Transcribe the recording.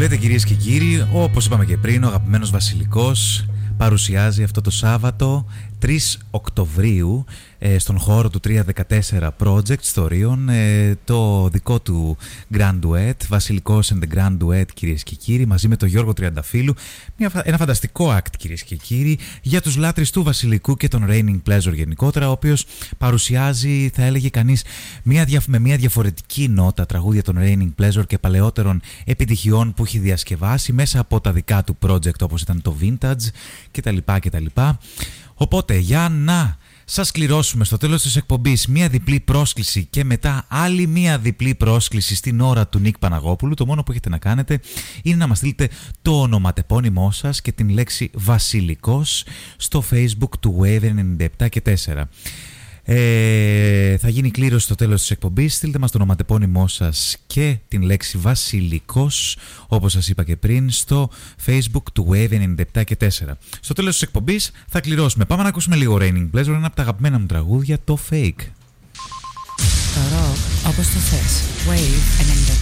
λέτε, κυρίες και κύριοι, όπως είπαμε και πριν, ο αγαπημένος Βασιλικός παρουσιάζει αυτό το Σάββατο 3 Οκτωβρίου στον χώρο του 314 Project στο Ρίον το δικό του Grand Duet, Βασιλικός and the Grand Duet, κυρίες και κύριοι, μαζί με τον Γιώργο Τριανταφύλου. Ένα φανταστικό act, κυρίες και κύριοι, για τους λάτρεις του Βασιλικού και των Raining Pleasure γενικότερα, ο οποίος παρουσιάζει, θα έλεγε κανείς, με μια διαφορετική νότα τραγούδια των Raining Pleasure και παλαιότερων επιτυχιών που έχει διασκευάσει μέσα από τα δικά του project, όπως ήταν το Vintage κτλ. Οπότε, για να σας κληρώσουμε στο τέλος της εκπομπής μία διπλή πρόσκληση και μετά άλλη μία διπλή πρόσκληση στην ώρα του Νίκ Παναγόπουλου, το μόνο που έχετε να κάνετε είναι να μας στείλετε το ονοματεπώνυμό σας και την λέξη Βασιλικός στο Facebook του Wave 97 και 4. Θα γίνει κλήρωση στο τέλος της εκπομπής. Στείλτε μας το ονοματεπώνυμό σας και την λέξη Βασιλικός, όπως σας είπα και πριν, στο Facebook του Wave 97 και 4. Στο τέλος της εκπομπής θα κληρώσουμε. Πάμε να ακούσουμε λίγο Raining Pleasure, ένα από τα αγαπημένα μου τραγούδια, το Fake. Το rock όπως το θες. Wave 97.